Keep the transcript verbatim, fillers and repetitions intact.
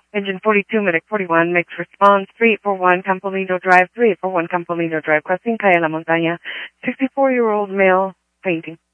Engine forty-two, medic forty-one, makes response three eight four one, Campolino Drive, three eight four one, Campolino Drive, crossing Calle La Montaña, sixty-four-year-old male, fainting.